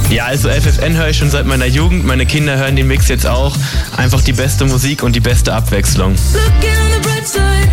Ja, also FFN höre ich schon seit meiner Jugend. Meine Kinder hören den Mix jetzt auch. Einfach die beste Musik und die beste Abwechslung. Looking on the bright side.